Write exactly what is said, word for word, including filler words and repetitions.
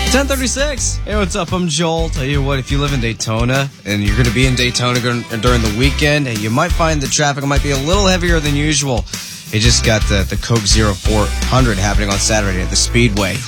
ten thirty-six. Hey, what's up? I'm Joel. Tell you what, if you live in Daytona and you're going to be in Daytona during the weekend, hey, you might find the traffic might be a little heavier than usual. You just got the, the Coke Zero four hundred happening on Saturday at the Speedway.